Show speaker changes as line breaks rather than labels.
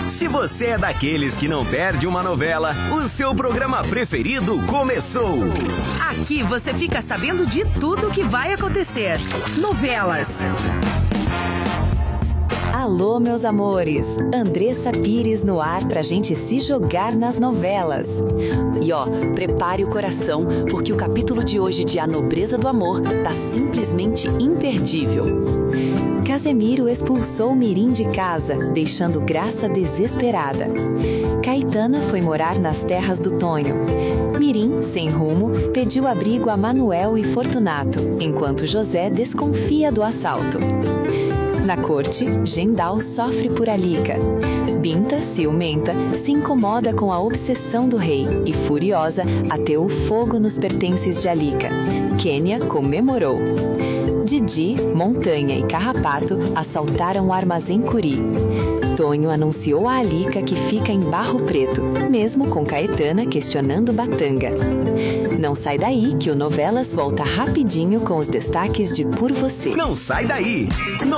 Se você é daqueles que não perde uma novela, o seu programa preferido começou.
Aqui você fica sabendo de tudo que vai acontecer. Novelas.
Alô, meus amores! Andressa Pires no ar pra gente se jogar nas novelas.
E ó, prepare o coração, porque o capítulo de hoje de A Nobreza do Amor tá simplesmente imperdível.
Casemiro expulsou Mirim de casa, deixando Graça desesperada. Caetana foi morar nas terras do Tonho. Mirim, sem rumo, pediu abrigo a Manuel e Fortunato, enquanto José desconfia do assalto. Na corte, Gendal sofre por Alica. Binta, ciumenta, se incomoda com a obsessão do rei e, furiosa, ateou fogo nos pertences de Alica. Quênia comemorou. Didi, Montanha e Carrapato assaltaram o armazém Curi. Tonho anunciou a Alica que fica em Barro Preto, mesmo com Caetana questionando Batanga. Não sai daí que o Novelas volta rapidinho com os destaques de Por Você.
Não sai daí!